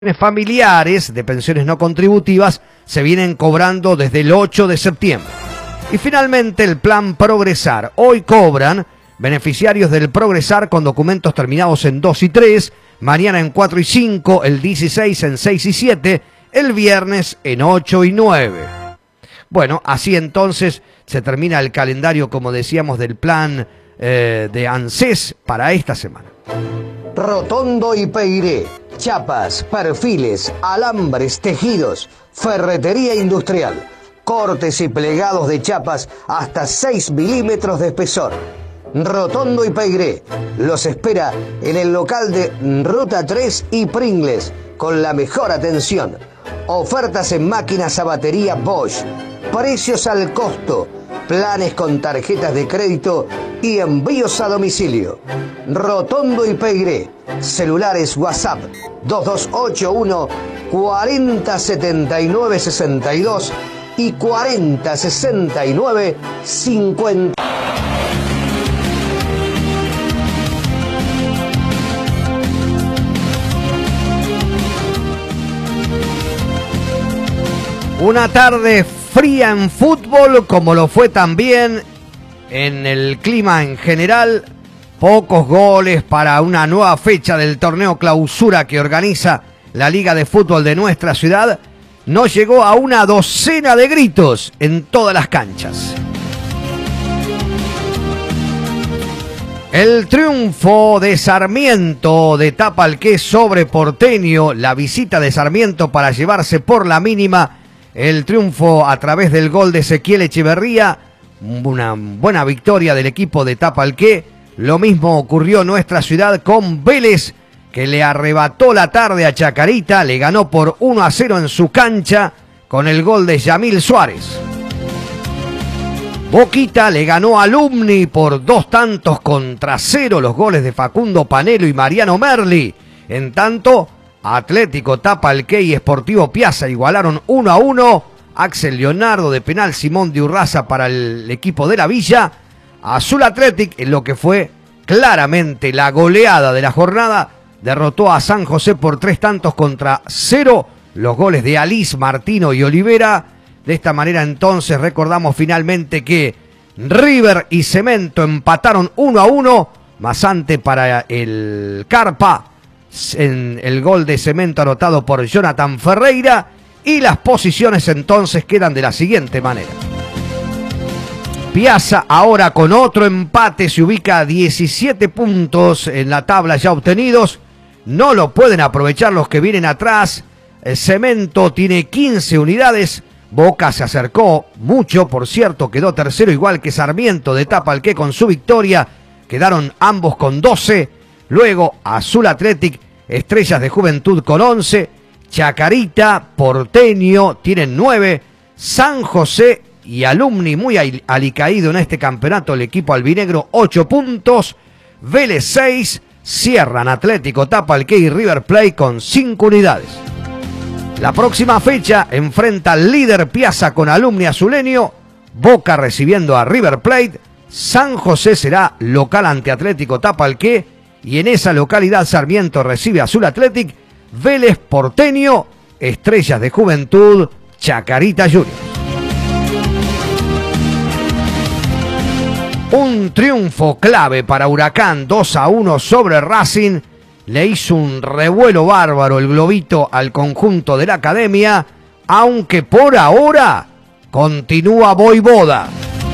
familiares de pensiones no contributivas se vienen cobrando desde el 8 de septiembre. Y finalmente el plan Progresar. Hoy cobran beneficiarios del Progresar con documentos terminados en 2 y 3, mañana en 4 y 5, el 16 en 6 y 7, el viernes en 8 y 9. Bueno, así entonces se termina el calendario, como decíamos, del plan de ANSES para esta semana. Rotondo y Peiré, chapas, perfiles, alambres, tejidos, ferretería industrial, cortes y plegados de chapas hasta 6 milímetros de espesor. Rotondo y Peiré los espera en el local de Ruta 3 y Pringles con la mejor atención. Ofertas en máquinas a batería Bosch, precios al costo, planes con tarjetas de crédito y envíos a domicilio. Rotondo y Peiré, celulares WhatsApp 2281 4079 62 y 4069 50. Una tarde fría en fútbol, como lo fue también en el clima en general. Pocos goles para una nueva fecha del torneo clausura que organiza la Liga de Fútbol de nuestra ciudad. No llegó a una docena de gritos en todas las canchas. El triunfo de Sarmiento de Tapalqué sobre Porteño, la visita de Sarmiento para llevarse por la mínima el triunfo a través del gol de Ezequiel Echeverría, una buena victoria del equipo de Tapalqué. Lo mismo ocurrió en nuestra ciudad con Vélez, que le arrebató la tarde a Chacarita, le ganó por 1-0 en su cancha con el gol de Yamil Suárez. Boquita le ganó a Alumni por 2-0, los goles de Facundo Panelo y Mariano Merli. En tanto, Atlético Tapalqué y Sportivo Piazza igualaron 1-1. Axel Leonardo de penal, Simón de Urraza para el equipo de la Villa. Azul Athletic, en lo que fue claramente la goleada de la jornada, derrotó a San José por 3-0. Los goles de Alice, Martino y Olivera. De esta manera entonces recordamos finalmente que River y Cemento empataron 1-1. Masante para el Carpa, en el gol de Cemento anotado por Jonathan Ferreira. Y las posiciones entonces quedan de la siguiente manera. Piazza ahora con otro empate se ubica a 17 puntos en la tabla ya obtenidos. No lo pueden aprovechar los que vienen atrás. Cemento tiene 15 unidades. Boca se acercó mucho, por cierto, quedó tercero igual que Sarmiento de Tapalqué con su victoria. Quedaron ambos con 12. Luego Azul Athletic, Estrellas de Juventud con 11. Chacarita, Porteño tienen 9. San José y Alumni muy alicaído en este campeonato, el equipo albinegro 8 puntos. Vélez 6. Cierran Atlético Tapalqué y River Plate con 5 unidades. La próxima fecha enfrenta al líder Piazza con Alumni Azuleño. Boca recibiendo a River Plate. San José será local ante Atlético Tapalqué. Y en esa localidad Sarmiento recibe a Azul Athletic. Vélez, Porteño, Estrellas de Juventud, Chacarita Juniors. Un triunfo clave para Huracán, 2-1 sobre Racing. Le hizo un revuelo bárbaro el globito al conjunto de la academia, aunque por ahora continúa Voivoda.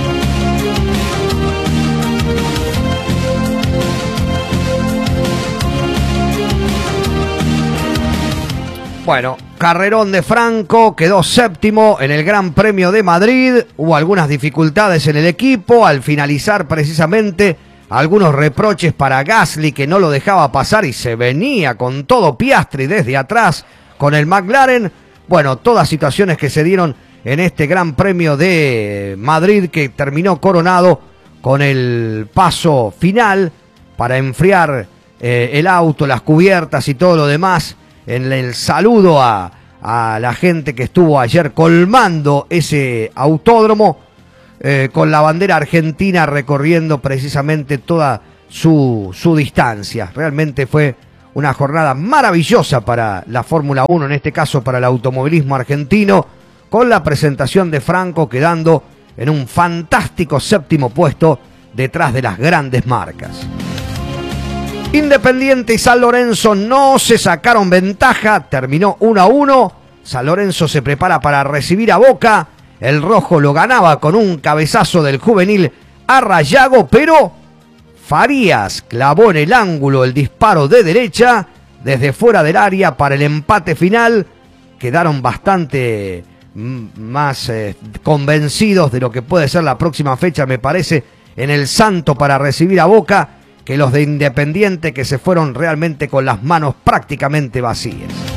Bueno, carrerón de Franco, quedó séptimo en el Gran Premio de Madrid. Hubo algunas dificultades en el equipo al finalizar precisamente. Algunos reproches para Gasly, que no lo dejaba pasar y se venía con todo Piastri desde atrás con el McLaren. Bueno, todas situaciones que se dieron en este Gran Premio de Madrid, que terminó coronado con el paso final para enfriar el auto, las cubiertas y todo lo demás. En el saludo a la gente que estuvo ayer colmando ese autódromo, con la bandera argentina recorriendo precisamente toda su distancia. Realmente fue Una jornada maravillosa para la Fórmula 1, en este caso para el automovilismo argentino, con la presentación de Franco quedando en un fantástico séptimo puesto detrás de las grandes marcas. Independiente y San Lorenzo no se sacaron ventaja, terminó 1-1. San Lorenzo se prepara para recibir a Boca. El rojo lo ganaba con un cabezazo del juvenil a Rayago, pero Farías clavó en el ángulo el disparo de derecha desde fuera del área para el empate final. Quedaron bastante más convencidos de lo que puede ser la próxima fecha, me parece, en el Santo para recibir a Boca, que los de Independiente, que se fueron realmente con las manos prácticamente vacías.